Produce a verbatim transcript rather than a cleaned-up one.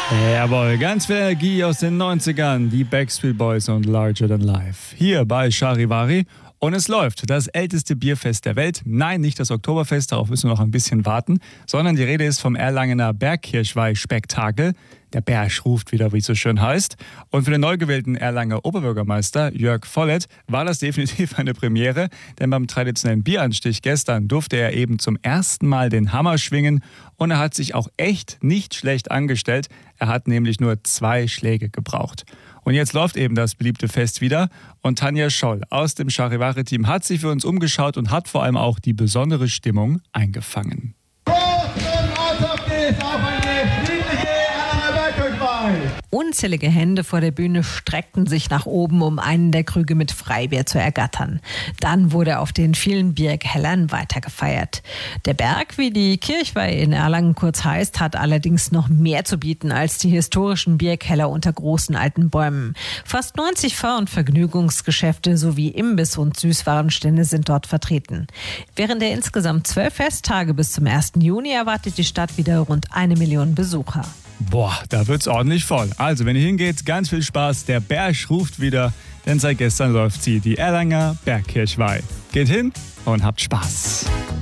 Jawohl, ganz viel Energie aus den neunzigern, die Backstreet Boys und Larger Than Life. Hier bei Charivari. Und es läuft, das älteste Bierfest der Welt. Nein, nicht das Oktoberfest, darauf müssen wir noch ein bisschen warten, sondern die Rede ist vom Erlangener Bergkirchweih-Spektakel. Der Berg ruft wieder, wie es so schön heißt. Und für den neu gewählten Erlanger Oberbürgermeister Jörg Vollert war das definitiv eine Premiere, denn beim traditionellen Bieranstich gestern durfte er eben zum ersten Mal den Hammer schwingen und er hat sich auch echt nicht schlecht angestellt. Er hat nämlich nur zwei Schläge gebraucht. Und jetzt läuft eben das beliebte Fest wieder und Tanja Scholl aus dem Charivari-Team hat sich für uns umgeschaut und hat vor allem auch die besondere Stimmung eingefangen. Unzählige Hände vor der Bühne streckten sich nach oben, um einen der Krüge mit Freibier zu ergattern. Dann wurde auf den vielen Bierkellern weitergefeiert. Der Berg, wie die Kirchweih in Erlangen kurz heißt, hat allerdings noch mehr zu bieten als die historischen Bierkeller unter großen alten Bäumen. Fast neunzig Fahr- und Vergnügungsgeschäfte sowie Imbiss- und Süßwarenstände sind dort vertreten. Während der insgesamt zwölf Festtage bis zum ersten Juni erwartet die Stadt wieder rund eine Million Besucher. Boah, da wird's ordentlich voll. Also, wenn ihr hingeht, ganz viel Spaß. Der Berg ruft wieder, denn seit gestern läuft sie, die Erlanger Bergkirchweih. Geht hin und habt Spaß.